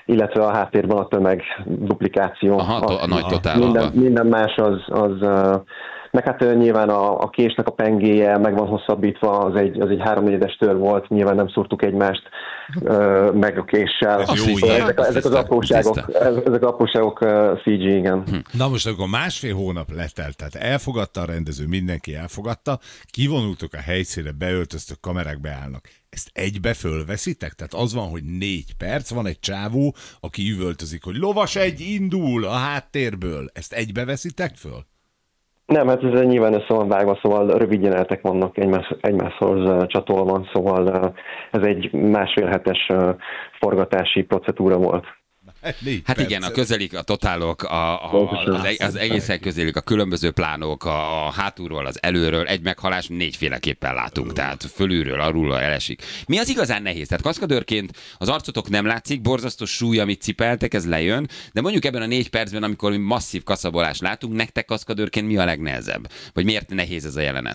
illetve a háttérben a tömeg duplikáció. A nagy totál. Minden más az meg hát nyilván a késnek a pengéje meg van hosszabbítva, az egy 3/4-es tör volt, nyilván nem szúrtuk egymást meg a késsel. Ezek az apróságok CG, igen. Na most akkor 1,5 hónap letelt, tehát elfogadta a rendező, mindenki elfogadta, kivonultok a helyszínre, beöltöztök, kamerák beállnak. Ezt egybe fölveszitek? Tehát az van, hogy 4 perc, van egy csávó, aki üvöltözik, hogy lovas egy indul a háttérből. Ezt egybe veszitek föl? Nem, hát ez nyilván össze van vágva, szóval rövid jelenetek vannak egymáshoz csatolva, szóval ez egy 1,5 hetes forgatási procedúra volt. Hát igen, közelik a totálok, az egészen közelik a különböző plánok, a hátulról, az előről, egy meghalás 4 féleképpen látunk, tehát fölülről, alulról elesik. Mi az igazán nehéz? Tehát kaszkadőrként az arcotok nem látszik, borzasztó súly, amit cipeltek, ez lejön, de mondjuk ebben a 4 percben, amikor mi masszív kaszabolást látunk, nektek kaszkadőrként mi a legnehezebb? Vagy miért nehéz ez a jelenet?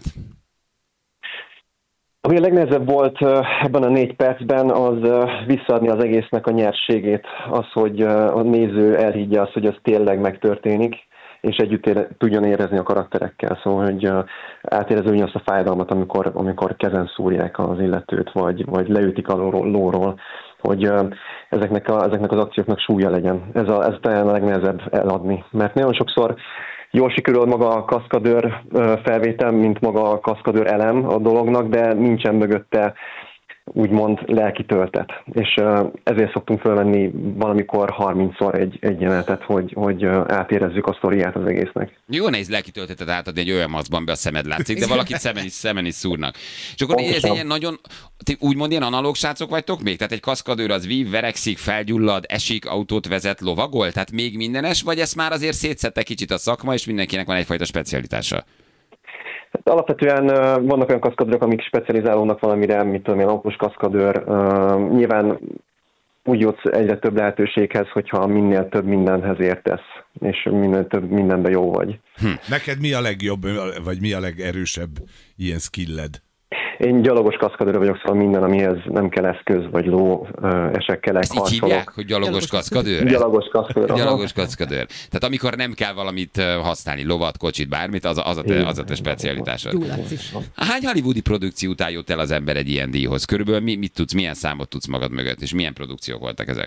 Ami a legnehezebb volt ebben a 4 percben, az visszaadni az egésznek a nyerségét, az, hogy a néző elhiggye azt, hogy ez tényleg megtörténik, és együtt tudjon érezni a karakterekkel, szóval, hogy átérező ugyanazt a fájdalmat, amikor kezen szúrják az illetőt, vagy leütik a lóról, hogy ezeknek az akcióknak súlya legyen. Ez talán a legnehezebb eladni, mert nagyon sokszor jól sikerül maga a kaszkadőr felvétel, mint maga a kaszkadőr elem a dolognak, de nincsen mögötte úgymond lelki töltet. És ezért szoktunk fölvenni valamikor 30-szor egy jelenetet, hogy átérezzük a sztoriát az egésznek. Jó nehéz lelki töltetet átadni egy olyan maszkban, be a szemed látszik, de valakit szemen is szúrnak. És akkor ez ilyen nagyon, úgymond ilyen analóg srácok vagytok még? Tehát egy kaszkadőr az vív, verekszik, felgyullad, esik, autót vezet, lovagol? Tehát még mindenes, vagy ezt már azért szétszette kicsit a szakma, és mindenkinek van egyfajta specialitása? Alapvetően vannak olyan kaszkadőrök, amik specializálódnak valamire, mit tudom én, autós kaszkadőr. Nyilván úgy jutsz egyre több lehetőséghez, hogyha minél több mindenhez értesz, és minél több mindenben jó vagy. Neked mi a legjobb, vagy mi a legerősebb ilyen skilled? Én gyalogos kaszkadőr vagyok, szóval minden, amihez nem kell eszköz, vagy ló, esekkelek, ezt így hívják, hogy gyalogos kaszkadőr? Gyalogos kaszkadőr. Gyalogos kaszkadőr. Tehát amikor nem kell valamit használni, lovat, kocsit, bármit, az a te specialitásod. Hány hollywoodi produkció után jött el az ember egy ilyen díjhoz? Körülbelül mit tudsz, milyen számot tudsz magad mögött, és milyen produkciók voltak ezek?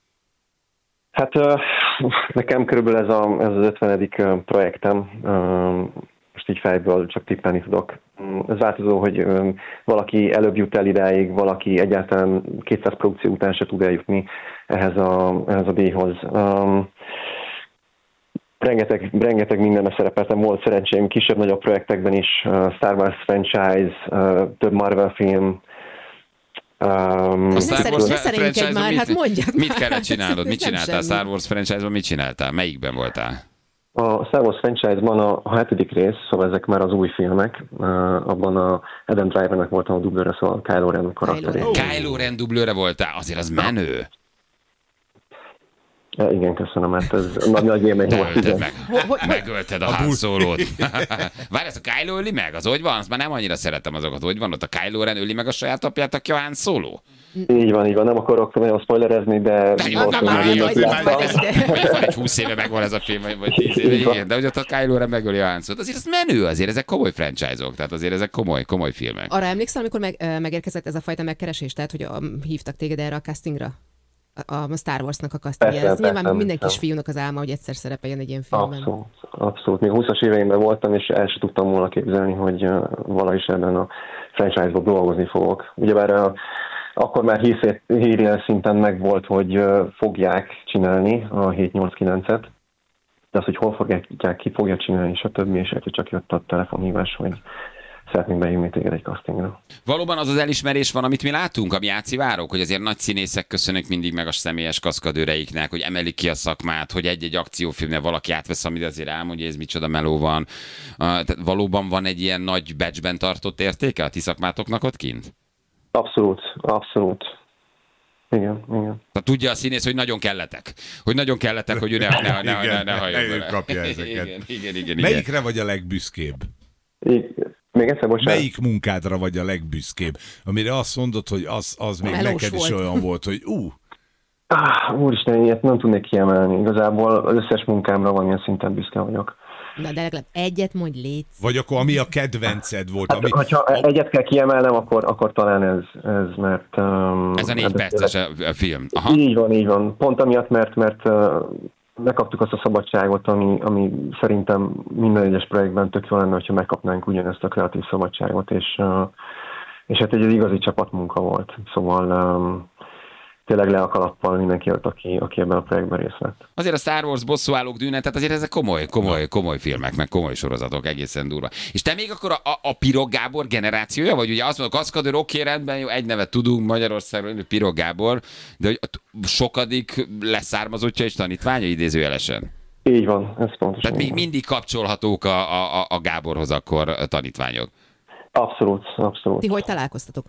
Hát nekem körülbelül ez az 50. projektem. Most így fejből csak tippelni tudok. Ez változó, hogy valaki előbb jut el idáig, valaki egyáltalán 200 produkció után se tud eljutni ehhez a díjhoz. Rengeteg mindenben szerepeltem, volt szerencsém kisebb-nagyobb projektekben is, Star Wars franchise, több Marvel film. A Star Wars franchise-ban már, hát mondjad mit kellett csinálnod? Mit csináltál a Star Wars franchise-ban? Mit csináltál? Melyikben voltál? A Star Wars franchise-ban a 7. rész, szóval ezek már az új filmek, abban a Adam Drivernek voltam a dublőre, szóval Kylo Ren karakterén. Kylo Ren dublőre voltál, azért az menő. Igen, köszönöm, mert ez nagy élmény volt. Megölted a Han Solót. Várj, ezt a Kylo öli meg? Az hogy van? Azt már nem annyira szeretem azokat. Hogy van ott a Kylo Ren öli meg a saját apját, aki a Han Solo? Így van. Nem akarok nagyon spoilerezni, de... Van egy 20 éve megvan ez a film, vagy 10 éve, igen. De hogy ott a Kylo Ren megöli a Han Solót. Azért ez menő, azért ezek komoly franchise-ok, tehát azért ezek komoly filmek. Arra emlékszel, amikor megérkezett ez a fajta megkeresés, tehát hogy hívtak téged erre a castingra? A Star Warsnak a castingja. Ez nyilván minden kisfiúnak az álma, hogy egyszer szerepeljen egy ilyen filmben. Abszolút. Még 20-as éveimben voltam, és el sem tudtam volna képzelni, hogy valahogy ebben a franchise-ban dolgozni fogok. Ugyebár akkor már hírjel szinten megvolt, hogy fogják csinálni a 7-8-9-et, de az, hogy hol fogják, ki fogja csinálni, és a többi, és csak jött a telefonhívás, hogy szeretnénk behívni téged egy castingra. Valóban az elismerés van, amit mi látunk, ami átszivárok, hogy azért nagy színészek köszönök mindig meg a személyes kaszkadőreiknek, hogy emelik ki a szakmát, hogy egy-egy akciófilmnél valaki átvesz, amit azért elmondja, ez micsoda meló van. Tehát valóban van egy ilyen nagy badge-ben tartott értéke a ti szakmátoknak ott kint? Abszolút. Igen. Tehát tudja a színész, hogy nagyon kelletek. Hogy ő ne halljon bele. Kapja ezeket. Igen. Melyikre vagy a legbüszkébb? Még egyszer, bocsánat. Melyik munkádra vagy a legbüszkébb? Amire azt mondod, hogy az még melós neked volt. Is olyan volt, hogy Úristen, ilyet nem tudnék kiemelni. Igazából az összes munkámra van ilyen szinten büszke vagyok. Na, de legalább egyet mondj, létsz. Vagy akkor ami a kedvenced volt? Hát, hogyha egyet kell kiemelnem, akkor talán ez mert... Ez a 4 perces a film. Aha. Így van. Pont amiatt, mert megkaptuk azt a szabadságot, ami szerintem minden egyes projektben tök jó lenne, hogyha megkapnánk ugyanezt a kreatív szabadságot, és hát egy igazi csapatmunka volt. Szóval tényleg le a kalappal mindenki ott, aki ebben a projektben részt vett. Azért a Star Wars bosszúállók dűne, tehát azért ezek komoly filmek, meg komoly sorozatok, egészen durva. És te még akkor a Pirog Gábor generációja, vagy ugye azt mondod, Kaszkadőr, oké, rendben, jó, egy nevet tudunk Magyarországon, Pirog Gábor, de hogy sokadik leszármazottja és tanítványa idézőjelesen? Így van, ez pontosan. Tehát még mindig kapcsolhatók a Gáborhoz akkor tanítványok? Abszolút. Ti hogy találkoztatok?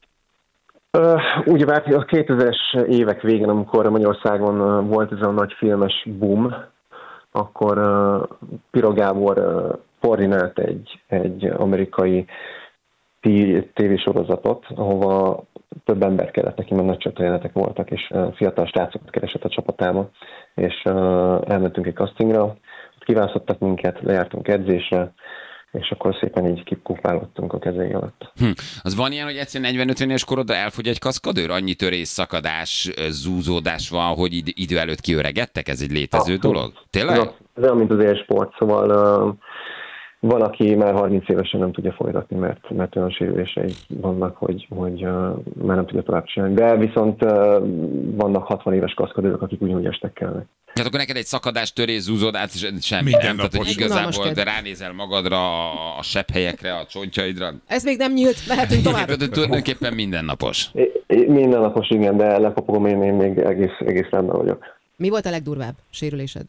Ugyebár a 2000-es évek végén, amikor Magyarországon volt ez a nagy filmes boom, akkor Pirog Gábor koordinált egy amerikai tévésorozatot, ahova több ember kellett neki, mert nagy csatajelenetek voltak, és fiatal srácokat keresett a csapatába, és elmentünk egy castingra, ott kiválasztottak minket, lejártunk edzésre, és akkor szépen így kipufálottunk a kezei alatt. Az van ilyen, hogy egyszerűen 40-50 éves korodra elfogy egy kaszkadőr? Annyi törés, szakadás, zúzódás van, hogy idő előtt kiöregedtek? Ez egy létező dolog? Tényleg? Ez olyan, mint az élsport, szóval van, aki már 30 évesen nem tudja folytatni, mert olyan sérülései vannak, hogy már nem tudja tovább csinálni. De viszont vannak 60 éves kaszkadőrök, akik ugyanúgy estek kellene. Tehát akkor neked egy szakadás, törés, zúzódás, semmi minden nem? Tehát, hogy igazából de ránézel magadra, a sebhelyekre, a csontjaidra. Ez még nem nyílt, mehetünk tovább. Tulajdonképpen mindennapos. Mindennapos, igen, de lepopogom, én még egész rendben vagyok. Mi volt a legdurvább sérülésed?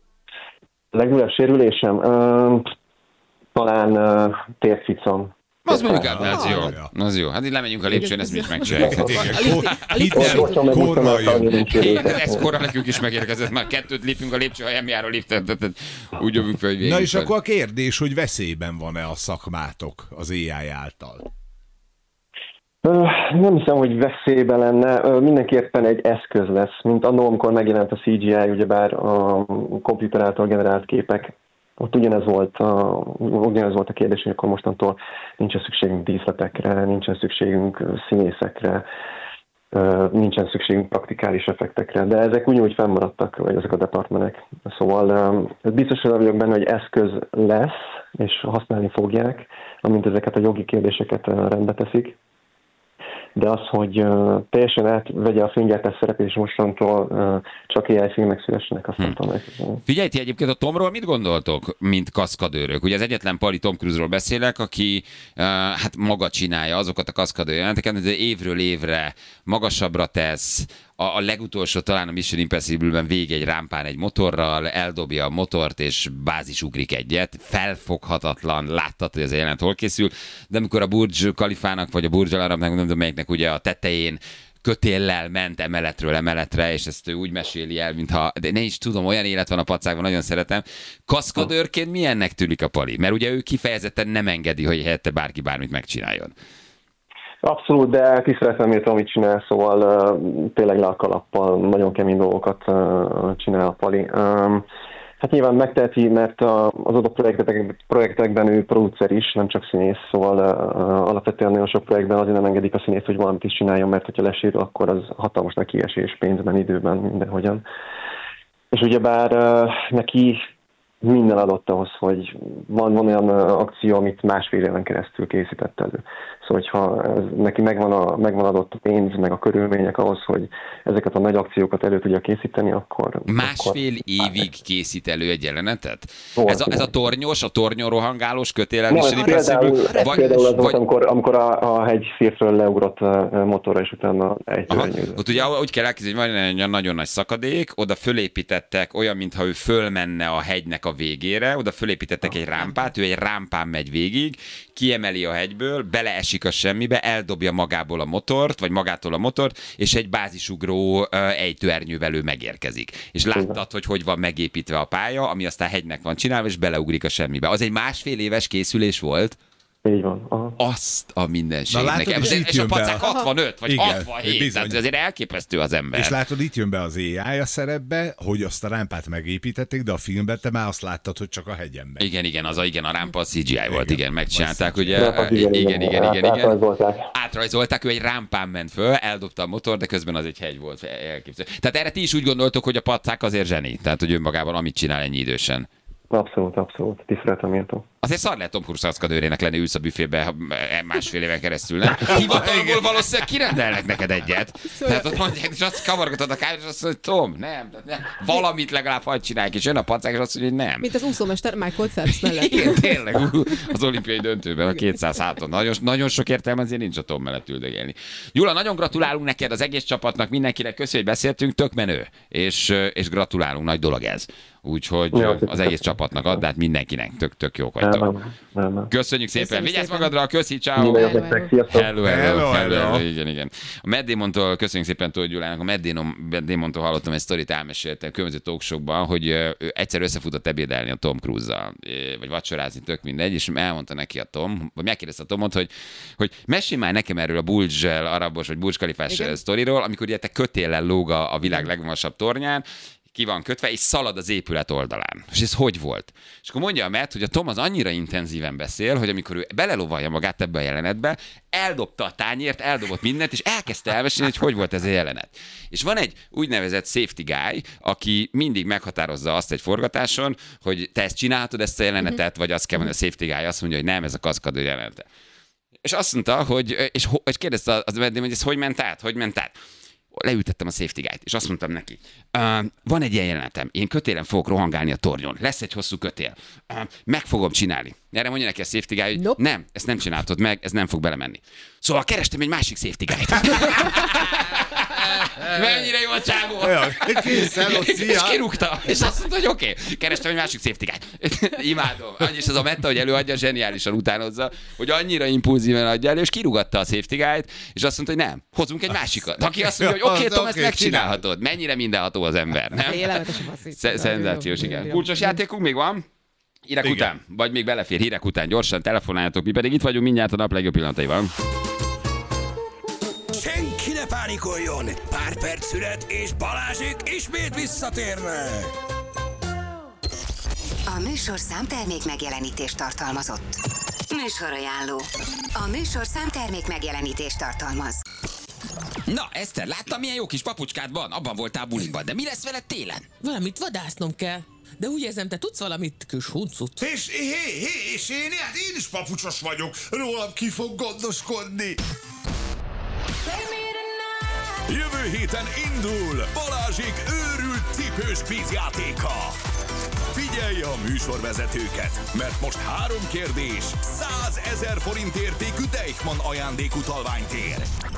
A legdurvább sérülésem? Talán térficam. Az mondjuk az jó. Hát így lemegyünk a lépcsőn, ezt mi is megcsináljuk. Ez korra nekünk is megérkezett, már 2 lépünk a lépcső, ha nem jár a liftet, úgy jövünk fel, hogy végig. Na és akkor a kérdés, hogy veszélyben van-e a szakmátok az AI által? Nem hiszem, hogy veszélyben lenne. Mindenképpen egy eszköz lesz, mint annól, amikor megjelent a CGI, ugyebár a komputer által generált képek. Ott ugyanez volt a kérdés, hogy akkor mostantól nincsen szükségünk díszletekre, nincsen szükségünk színészekre, nincsen szükségünk praktikális effektekre, de ezek úgy fennmaradtak, vagy ezek a departmenek. Szóval biztos, hogy vagyok benne, hogy eszköz lesz, és használni fogják, amint ezeket a jogi kérdéseket rendbe teszik. De az, hogy teljesen átvegye a filmgyártás szerepét, és mostantól csak AI filmek szülessenek, azt nem tudom. Figyelj, ti egyébként a Tomról mit gondoltok, mint kaszkadőrök? Ugye az egyetlen pali Tom Cruise-ról beszélek, aki hát maga csinálja azokat a kaszkadőr jelenteket, de évről évre magasabbra tesz, a legutolsó talán a Mission Impossible-ben végig egy rámpán egy motorral, eldobja a motort és bázisugrik egyet, felfoghatatlan, láttad, hogy ez a jelenet hol készül, de amikor a Burj Khalifának vagy a Burj Al Arabnak, nem tudom melyiknek ugye a tetején kötéllel ment emeletről emeletre, és ezt ő úgy meséli el, mintha, de ne is tudom, olyan élet van a pacákban, nagyon szeretem. Kaszkadőrként milyennek tűnik a pali? Mert ugye ő kifejezetten nem engedi, hogy helyette bárki bármit megcsináljon. Abszolút, de tiszteletem érte, amit csinál, szóval tényleg le a kalappal, nagyon kemény dolgokat csinál a pali. Hát nyilván megteheti, mert az adott projektekben ő producer is, nem csak színész, szóval alapvetően nagyon sok projektben azért nem engedik a színész, hogy valamit is csináljon, mert hogyha lesérül, akkor az hatalmas neki esés pénzben, időben, mindenhogyan. És ugyebár neki minden adott ahhoz, hogy van olyan akció, amit másfél éven keresztül készített elő. Szóval, hogyha neki megvan adott a pénz, meg a körülmények ahhoz, hogy ezeket a nagy akciókat elő tudja készíteni, akkor... Másfél évig készít elő egy jelenetet? Ez a tornyos, a tornyon rohangálós kötélel is? Például az volt, amikor a hegyszírtről leugrott motorra, és utána ejtőernyőzött. Ott ugye úgy kell elképzelni, hogy van egy nagyon nagy szakadék, oda fölépítettek olyan, mintha ő fölmenne a hegynek a végére, oda fölépítettek egy rámpát, ő egy rámpán megy végig, kiemeli a hegyből, beleesik a semmibe, eldobja magából a motort, vagy magától a motort, és egy bázisugró ejtőernyővel ő megérkezik. És láttad, hogy van megépítve a pálya, ami aztán hegynek van csinálva, és beleugrik a semmibe. Az egy másfél éves készülés volt? Így van. Aha. Azt a mindenségnek. És a pacák 65 vagy igen, 67, bizony. Tehát azért elképesztő az ember. És látod, itt jön be az AI a szerepbe, hogy azt a rámpát megépítették, de a filmben te már azt láttad, hogy csak a hegyen megy. Igen, a rámpa a CGI volt, igen, megcsinálták, ugye. Igen. Átrajzolták, ő egy rámpán ment föl, eldobta a motor, de közben az egy hegy volt, elképzelhető. Tehát erre ti is úgy gondoltok, hogy a pacák azért zseni, tehát hogy önmagában amit csinál ennyi idősen. Abszolút. Tiszteletem méltó. Azért szar lehet Tom Cruise kaszkadőrének lenni, ülsz a büfébe másfél éven keresztül, nem? Hivatalból valószínűleg kirendelnek neked egyet. Tehát ott mondják, és azt kavargatod a káját, és azt mondja, hogy Tom, nem. Valamit legalább hagyd csinálják, és jön a pacák, és azt mondja, hogy nem. Mint az úszómester Michael Phelps mellett. Igen, tényleg, az olimpiai döntőben a 200 háton. Nagyon sok értelme azért nincs a Tom mellett üldögélni. Gyula, nagyon gratulálunk neked, az egész csapatnak, mindenkinek, köszönjük, hogy beszéltünk, tök menő. És gratulálunk, nagy dolog ez. Úgyhogy az egész csapatnak add, hát mindenkinek. Tök jók vagytok. Köszönjük szépen. Vigyázz magadra, köszi, ciao. Hello. Igen. A Matt Damontól köszönjük szépen Tóth Gyulának. A Matt Damontól hallottam egy sztorit, elmeséltem különböző talkshowkban, hogy ő egyszer összefutott ebédelni a Tom Cruise-zal, vagy vacsorázni, tök mindegy, és elmondta neki a Tom, vagy megkérdezte a Tomot, hogy mesélj már nekem erről a Burj Arabos, vagy Burj Khalifás sztoriról, amikor ugye te kötéllel lóg a világ legmagasabb tornyán, ki van kötve, és szalad az épület oldalán. És ez hogy volt? És akkor mondja a Matt, hogy a Tom az annyira intenzíven beszél, hogy amikor ő belelovalja magát ebbe a jelenetbe, eldobta a tányért, eldobott mindent, és elkezdte elmesélni, hogy volt ez a jelenet. És van egy úgynevezett safety guy, aki mindig meghatározza azt egy forgatáson, hogy te ezt csinálhatod, ezt a jelenetet, vagy azt kell mondani, a safety guy azt mondja, hogy nem, ez a kaszkadőr jelenete. És azt mondta, hogy kérdezte az Matt, hogy ez hogy ment át? Leültettem a safety guy-t, és azt mondtam neki, van egy ilyen jelenetem, én kötélen fogok rohangálni a tornyon, lesz egy hosszú kötél, meg fogom csinálni. Erre mondja neki a safety guy, hogy nem, ezt nem csináltod meg, ez nem fog belemenni. Szóval kerestem egy másik safety guy-t. Mennyire jó a csávó! És kirúgta, és azt mondta, hogy oké, kerestem egy másik safety guy-t. Imádom. És az a Metta, hogy előadja, zseniálisan utánozza, hogy annyira impulzíven adja elő, és kirúgatta a safety guy-t, és azt mondta, hogy nem, hozunk egy másikat. Aki azt mondja, hogy oké, Tom, ezt megcsinálhatod. Mennyire mindenható az ember, nem? Szenzációs, igen. Kulcsos játékunk még van? Hírek után, vagy még belefér hírek után, gyorsan telefonáljatok, mi pedig itt vagyunk mindjárt a nap legjobb pillanataival. Senki ne pánikoljon! Pár perc szünet, és Balázsék ismét visszatérnek! A műsorszám termék megjelenítést tartalmazott. Műsorajánló. A műsorszám termék megjelenítést tartalmaz. Na, Eszter, láttam, milyen jó kis papucskád van? Abban voltál buliban, de mi lesz veled télen? Valamit vadásznom kell. De úgy érzem, te tudsz valamit, kis huncut. És én is papucsos vagyok. Rólam ki fog gondoskodni. Jövő héten indul Balázsék őrült cipős kvízjátéka. Figyelj a műsorvezetőket, mert most 3 kérdés, 100 000 forint értékű Deichmann ajándékutalványt ér.